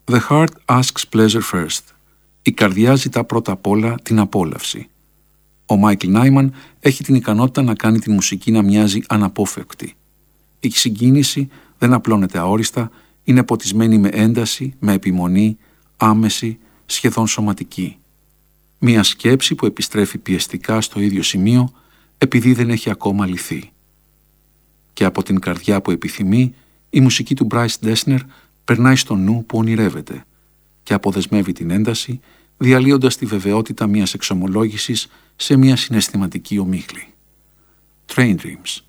The heart asks pleasure first. Η καρδιά ζητά πρώτα απ' όλα την απόλαυση. Ο Μάικλ Νάιμαν έχει την ικανότητα να κάνει τη μουσική να μοιάζει αναπόφευκτη. Η συγκίνηση δεν απλώνεται αόριστα, είναι ποτισμένη με ένταση, με επιμονή, άμεση, σχεδόν σωματική. Μία σκέψη που επιστρέφει πιεστικά στο ίδιο σημείο επειδή δεν έχει ακόμα λυθεί. Και από την καρδιά που επιθυμεί, η μουσική του Bryce Dessner περνάει στο νου που ονειρεύεται και αποδεσμεύει την ένταση, διαλύοντας τη βεβαιότητα μιας εξομολόγησης σε μια συναισθηματική ομίχλη. Train Dreams.